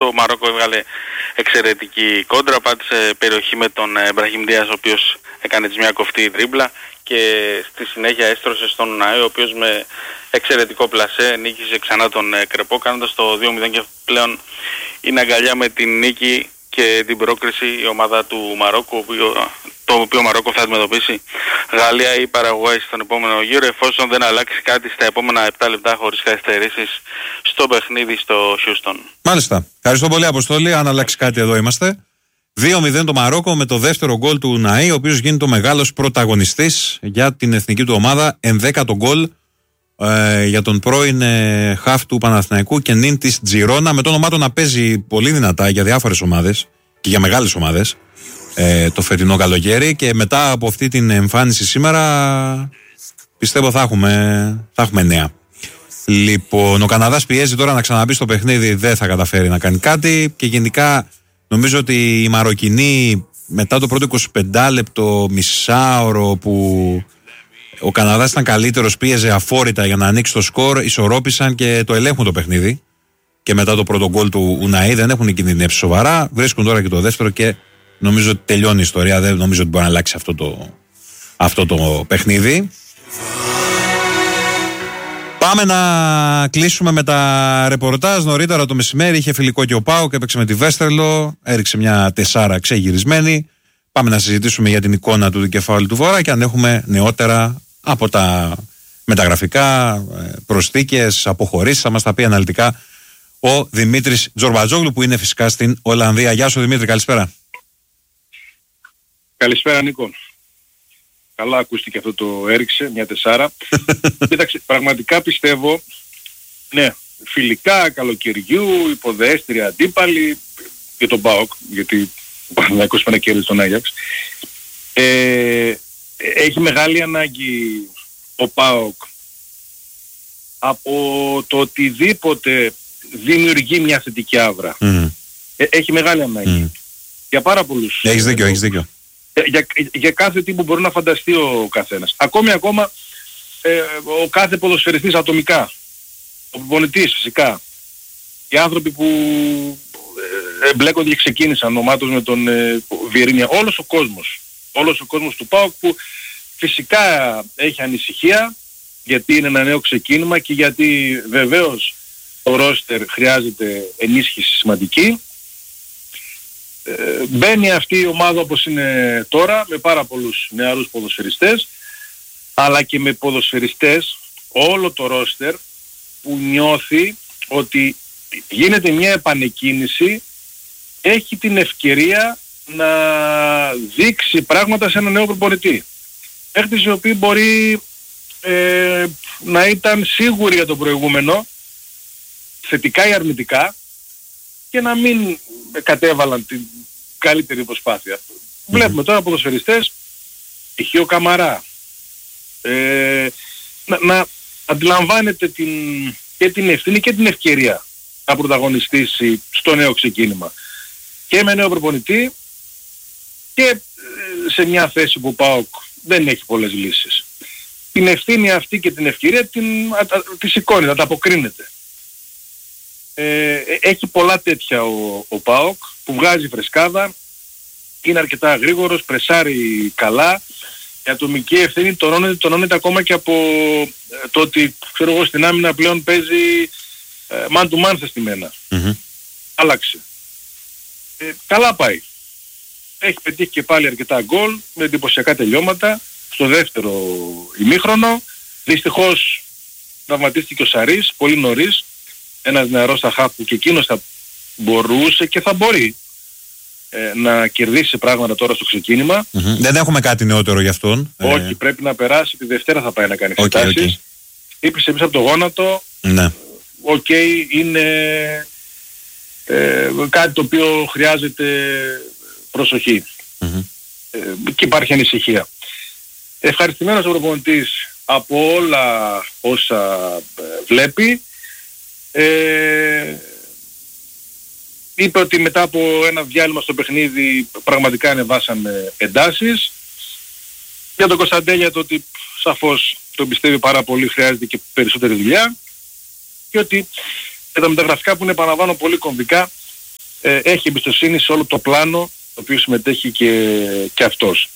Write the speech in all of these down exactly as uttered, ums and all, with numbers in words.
Το Μαρόκο έβγαλε εξαιρετική κόντρα, πάτησε περιοχή με τον Μπραχίμ Ντιάζ, ο οποίος έκανε της μια κοφτή τρίμπλα και στη συνέχεια έστρωσε στον Ουναή, ο οποίος με εξαιρετικό πλασέ νίκησε ξανά τον Κρεπό, κάνοντας το δύο μηδέν, και πλέον είναι αγκαλιά με την νίκη και την πρόκριση η ομάδα του Μαρόκου, το οποίο Μαρόκο θα αντιμετωπίσει Γαλλία ή Παραγουάη στον επόμενο γύρο, εφόσον δεν αλλάξει κάτι στα επόμενα επτά λεπτά χωρίς καθυστερήσεις στο παιχνίδι στο Χιούστον. Μάλιστα. Ευχαριστώ πολύ, Αποστόλη. Αν αλλάξει κάτι, εδώ είμαστε. δύο μηδέν το Μαρόκο με το δεύτερο γκολ του Ουναή, ο οποίος γίνεται ο μεγάλος πρωταγωνιστής για την εθνική του ομάδα. Ενδέκατο γκολ ε, για τον πρώην ε, χαφ του Παναθηναϊκού και νυν της Τζιρόνα, με το όνομά του να παίζει πολύ δυνατά για διάφορες ομάδες και για μεγάλες ομάδες ε, το φετινό καλοκαίρι. Και μετά από αυτή την εμφάνιση σήμερα πιστεύω θα έχουμε, θα έχουμε νέα. Λοιπόν, ο Καναδάς πιέζει τώρα να ξαναμπεί στο παιχνίδι, δεν θα καταφέρει να κάνει κάτι, και γενικά νομίζω ότι οι Μαροκινοί μετά το πρώτο εικοσιπέντε λεπτό, μισάωρο που ο Καναδάς ήταν καλύτερος, πίεζε αφόρητα για να ανοίξει το σκορ, ισορρόπησαν και το ελέγχουν το παιχνίδι. Και μετά το πρώτο γκολ του Ουναή δεν έχουν κινδυνεύσει σοβαρά. Βρίσκουν τώρα και το δεύτερο και νομίζω ότι τελειώνει η ιστορία. Δεν νομίζω ότι μπορεί να αλλάξει αυτό το, αυτό το παιχνίδι. Πάμε να κλείσουμε με τα ρεπορτάζ. Νωρίτερα το μεσημέρι είχε φιλικό και ο ΠΑΟΚ, έπαιξε με τη Βέστερλο, έριξε μια τεσσάρα ξεγυρισμένη. Πάμε να συζητήσουμε για την εικόνα του δικεφάλου του Βορρά και αν έχουμε νεότερα από τα μεταγραφικά, προσθήκες, αποχωρήσεις. Θα μας τα πει αναλυτικά ο Δημήτρης Τζορμπατζόγλου, που είναι φυσικά στην Ολλανδία. Γεια σου Δημήτρη, καλησπέρα. Καλησπέρα Νίκο. Καλά ακούστηκε αυτό το έριξε, μια τεσσάρα. Κοίταξε, πραγματικά πιστεύω, ναι, φιλικά καλοκαιριού, υποδέστεροι αντίπαλοι και τον ΠΑΟΚ, γιατί ο Παναθηναϊκός πάνε κέρδισε τον Άγιαξ. Ε, έχει μεγάλη ανάγκη ο ΠΑΟΚ από το οτιδήποτε δημιουργεί μια θετική άβρα. Mm. Ε, έχει μεγάλη ανάγκη. Mm. Για πάρα πολλούς. Έχεις δίκιο, έχεις δίκιο. Για, για κάθε τι που μπορεί να φανταστεί ο καθένας. Ακόμη ακόμα ε, ο κάθε ποδοσφαιριστής ατομικά. Ο προπονητής φυσικά. Οι άνθρωποι που ε, εμπλέκονται και ξεκίνησαν ομάδος με τον ε, Βιερίνια. Όλος ο κόσμος. Όλος ο κόσμος του ΠΑΟΚ που φυσικά έχει ανησυχία, γιατί είναι ένα νέο ξεκίνημα και γιατί βεβαίως το ρόστερ χρειάζεται ενίσχυση σημαντική. Ε, μπαίνει αυτή η ομάδα όπως είναι τώρα με πάρα πολλούς νεαρούς ποδοσφαιριστές, αλλά και με ποδοσφαιριστές όλο το ρόστερ που νιώθει ότι γίνεται μια επανεκκίνηση, έχει την ευκαιρία να δείξει πράγματα σε ένα νέο προπονητή. Παίκτες οι οποίοι μπορεί ε, να ήταν σίγουροι για το προηγούμενο, θετικά ή αρνητικά, και να μην κατέβαλαν την καλύτερη προσπάθεια. Mm-hmm. Βλέπουμε τώρα ποδοσφαιριστές, έχει ο Καμαρά, ε, να, να αντιλαμβάνεται την, και την ευθύνη και την ευκαιρία να πρωταγωνιστήσει στο νέο ξεκίνημα. Και με νέο προπονητή και σε μια θέση που ΠΑΟΚ δεν έχει πολλές λύσεις. Την ευθύνη αυτή και την ευκαιρία την, α, τη σηκώνει, να τα αποκρίνεται. Ε, έχει πολλά τέτοια ο, ο ΠΑΟΚ που βγάζει φρεσκάδα, είναι αρκετά γρήγορος, πρεσάρει καλά. Η ατομική ευθύνη τονώνεται, τονώνεται ακόμα και από ε, το ότι ξέρω εγώ στην άμυνα πλέον παίζει ε, man to man στημένα. Mm-hmm. Άλλαξε. Ε, καλά πάει. Έχει πετύχει και πάλι αρκετά γκολ με εντυπωσιακά τελειώματα στο δεύτερο ημίχρονο. Δυστυχώς τραυματίστηκε ο Σαρής πολύ νωρίς. Ένας νεαρός στα χαφ που και εκείνος θα μπορούσε και θα μπορεί ε, να κερδίσει πράγματα τώρα στο ξεκίνημα. Mm-hmm. Δεν έχουμε κάτι νεότερο γι' αυτόν. Όχι, ε... πρέπει να περάσει. Τη Δευτέρα θα πάει να κάνει εξετάσεις. Okay, okay. Ήπισε πίσω από το γόνατο. Ναι. Οκ, okay, είναι ε, κάτι το οποίο χρειάζεται προσοχή. Mm-hmm. Ε, και υπάρχει ανησυχία. Ευχαριστημένος ο προπονητής από όλα όσα ε, βλέπει. Ε, είπε ότι μετά από ένα διάλειμμα στο παιχνίδι πραγματικά ανεβάσαμε εντάσεις. Για τον Κωνσταντέλια το ότι σαφώς τον πιστεύει πάρα πολύ, χρειάζεται και περισσότερη δουλειά, και ότι για τα μεταγραφικά που είναι, επαναλαμβάνω, πολύ κομβικά, ε, έχει εμπιστοσύνη σε όλο το πλάνο το οποίο συμμετέχει και, και αυτός.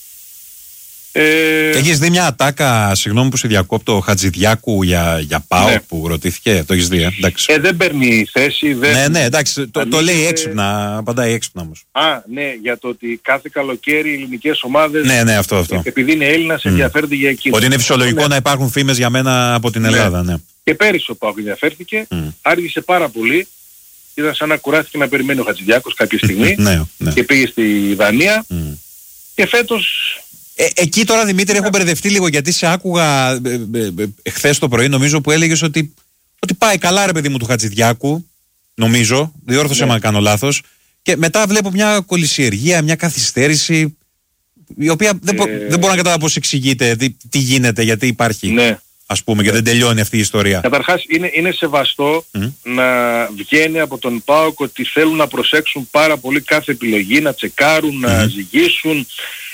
Ε, Έχεις δει μια ατάκα, συγγνώμη που σε διακόπτω, Χατζηδιάκου για, για ΠΑΟΚ, ναι, που ρωτήθηκε, το έχεις δει, ε? Εντάξει. Ε, δεν παίρνει θέση. Δεν... Ναι, ναι, εντάξει, το, το λέει έξυπνα, απαντάει έξυπνα όμως. Α, ναι, για το ότι κάθε καλοκαίρι οι ελληνικές ομάδες, ναι, ναι, αυτό, αυτό. επειδή είναι Έλληνας, mm. ενδιαφέρονται για εκείνο. Ότι είναι φυσιολογικό, ναι, να υπάρχουν φήμες για μένα από την Ελλάδα, ναι. ναι. Και πέρυσι ο ΠΑΟΚ ενδιαφέρθηκε, mm. άργησε πάρα πολύ. Ήταν σαν να κουράστηκε να περιμένει ο Χατζηδιάκος κάποια στιγμή ναι, ναι. και πήγε στη Δανία mm. και φέτος... Ε, εκεί τώρα, Δημήτρη, έχω μπερδευτεί λίγο, γιατί σε άκουγα ε, ε, ε, χθες το πρωί, νομίζω, που έλεγες ότι, ότι πάει καλά, ρε παιδί μου, του Χατζηδιάκου, νομίζω, διόρθωσε, ναι, αν κάνω λάθος, και μετά βλέπω μια κολυσιεργία, μια καθυστέρηση, η οποία ε... δεν, μπο, δεν μπορώ να καταλάβω πώς εξηγείται, τι, τι γίνεται, γιατί υπάρχει, ναι, ας πούμε, και δεν τελειώνει αυτή η ιστορία. Καταρχάς είναι, είναι σεβαστό mm. να βγαίνει από τον ΠΑΟΚ ότι θέλουν να προσέξουν πάρα πολύ κάθε επιλογή, να τσεκάρουν, mm. να ζυγίσουν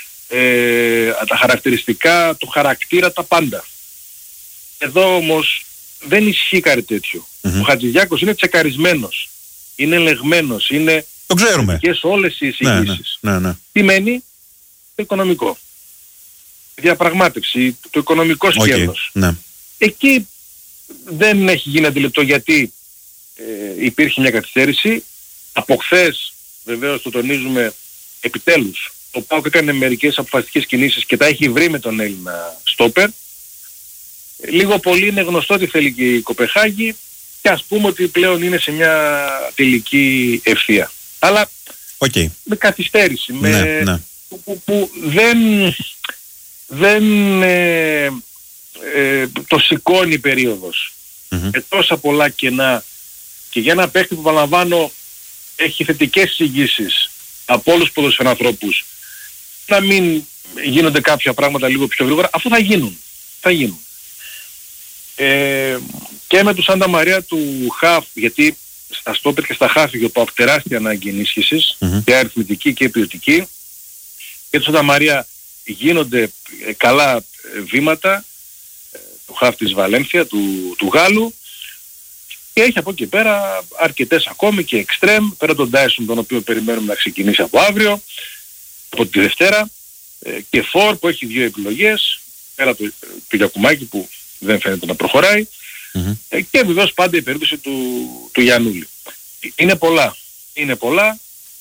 ε, τα χαρακτηριστικά, το χαρακτήρα, τα πάντα. Εδώ όμως δεν ισχύει κάτι τέτοιο. Mm-hmm. Ο Χατζηδιάκος είναι τσεκαρισμένος, είναι ελεγμένος, είναι... Το ξέρουμε. Και σε όλες οι εισηγήσεις. Ναι, ναι, ναι, ναι. Τι μένει? Το οικονομικό. Διαπραγμάτευση, το οικονομικό σκέλος. Okay, ναι. Εκεί δεν έχει γίνει αντιληπτό γιατί ε, υπήρχε μια καθυστέρηση. Από χθες, βεβαίως το τονίζουμε, επιτέλους, ο ΠΑΟΚ έκανε μερικές αποφασιστικές κινήσεις και τα έχει βρει με τον Έλληνα στόπερ. Λίγο πολύ είναι γνωστό τι θέλει και η Κοπεχάγη και ας πούμε ότι πλέον είναι σε μια τελική ευθεία. Αλλά okay. με καθυστέρηση, με, ναι, ναι. Που, που, που δεν, δεν ε, ε, το σηκώνει η περίοδος. Mm-hmm. Με τόσα πολλά κενά και για ένα παίχτη που παραλαμβάνω έχει θετικές εισηγήσεις από όλους τους ποδοσφαιρανθρώπους, να μην γίνονται κάποια πράγματα λίγο πιο γρήγορα, αφού θα γίνουν. Θα γίνουν. Ε, και με του Σάντα Μαρία του Χαφ, γιατί στα στόπερ και στα Χαφ είχε ο τεράστια ανάγκη ενίσχυσης, mm-hmm. και αριθμητική και ποιοτική, και του Σάντα Μαρία γίνονται ε, καλά βήματα, ε, του Χαφ της Βαλένθια, του, του Γάλλου, και έχει από εκεί πέρα αρκετές ακόμη και εξτρέμ, πέρα τον Ντάισον, τον οποίο περιμένουμε να ξεκινήσει από αύριο, από τη Δευτέρα, ε, και Φορ που έχει δύο επιλογές, πέρα του, του Γιακουμάκη που δεν φαίνεται να προχωράει, mm-hmm. ε, και βεβαίως πάντα η περίπτωση του, του Γιαννούλη. Είναι πολλά, είναι πολλά.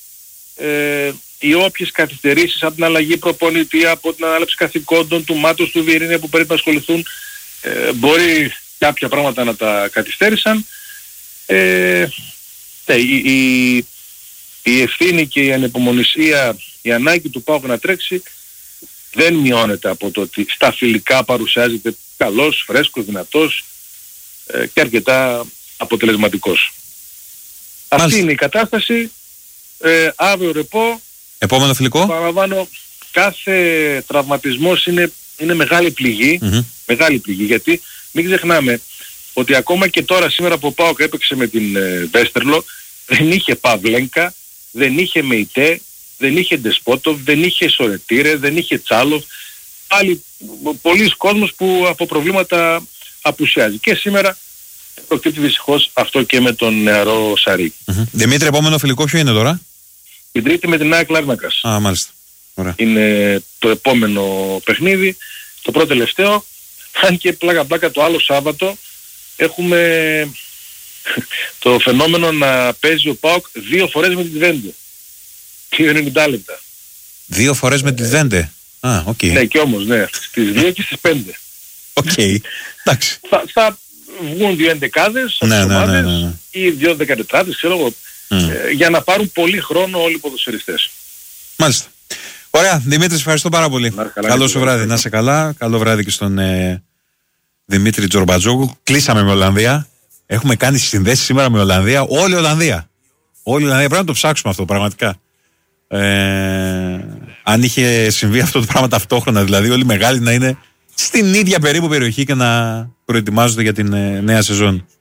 Ε, οι όποιες καθυστερήσεις από την αλλαγή προπονητή, από την ανάληψη καθηκόντων του Μάτος, του Βιερίνια που πρέπει να ασχοληθούν, ε, μπορεί κάποια πράγματα να τα καθυστέρησαν. Ε, ναι, η, η, η ευθύνη και η ανεπομονησία, η ανάγκη του ΠΑΟΚ να τρέξει δεν μειώνεται από το ότι στα φιλικά παρουσιάζεται καλός, φρέσκος, δυνατός ε, και αρκετά αποτελεσματικός. Μάλιστα. Αυτή είναι η κατάσταση. Ε, αύριο ρεπό. Επόμενο φιλικό. Παραλαμβάνω, κάθε τραυματισμός είναι, είναι μεγάλη πληγή. Mm-hmm. Μεγάλη πληγή, γιατί μην ξεχνάμε ότι ακόμα και τώρα σήμερα που ο ΠΑΟΚ έπαιξε με την ε, Βέστερλο, δεν είχε Παβλένκα, δεν είχε Μεϊτέ, δεν είχε Ντεσπότοβ, δεν είχε Σορετήρε, δεν είχε Τσάλοφ. Άλλοι πολλοί κόσμος που από προβλήματα απουσιάζει. Και σήμερα προκύπτει δυστυχώς αυτό και με τον νεαρό Σαρή. Mm-hmm. Δημήτρη, επόμενο φιλικό ποιο είναι τώρα? Την Τρίτη με την ΑΕΚ Λάρνακας. Α, μάλιστα. Ωραία. Είναι το επόμενο παιχνίδι, το πρώτο τελευταίο. Αν και πλάκα πλάκα το άλλο Σάββατο έχουμε το φαινόμενο να παίζει ο ΠΑΟΚ δύο φορές με την Βέντε. ενενήντα λεπτά. Δύο φορές με τη Βέντε. Α, οκ. Okay. Ναι, και όμως, ναι. Στις δύο και στις πέντε. Οκ. Okay. Εντάξει. Θα, θα βγουν δύο εντεκάδες, ναι, ναι, ναι, ναι, ναι. ή δύο δεκατετράδες, ξέρω εγώ, mm. ε, για να πάρουν πολύ χρόνο όλοι οι ποδοσφαιριστές. Μάλιστα. Ωραία, Δημήτρη, ευχαριστώ πάρα πολύ. Καλό σου βράδυ, να είσαι καλά. Καλό βράδυ και στον ε, Δημήτρη Τζορμπατζόγλου. Κλείσαμε με Ολλανδία. Έχουμε κάνει συνδέσεις σήμερα με Ολλανδία. Όλη η Ολλανδία. Όλη η Ολλανδία. Πρέπει να το ψάξουμε αυτό πραγματικά. Ε, αν είχε συμβεί αυτό το πράγμα ταυτόχρονα, δηλαδή όλοι οι μεγάλοι να είναι στην ίδια περίπου περιοχή και να προετοιμάζονται για την ε, νέα σεζόν.